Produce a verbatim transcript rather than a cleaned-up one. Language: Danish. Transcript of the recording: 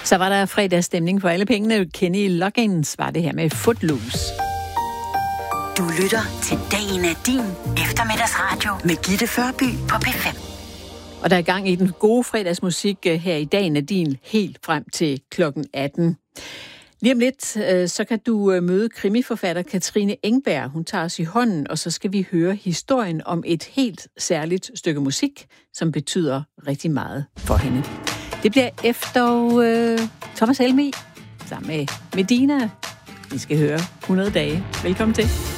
Så var der fredagsstemning for alle pengene. Kenny Loggins var det her med Footloose. Du lytter til Dagen er din eftermiddagsradio med Gitte Førby på P fem. Og der er gang i den gode fredagsmusik her i Dagen er din helt frem til klokken atten. Lige om lidt, så kan du møde krimiforfatter Katrine Engberg. Hun tager os i hånden, og så skal vi høre historien om et helt særligt stykke musik, som betyder rigtig meget for hende. Det bliver efter uh, Thomas Helmig sammen med Medina. Vi skal høre hundrede dage. Velkommen til.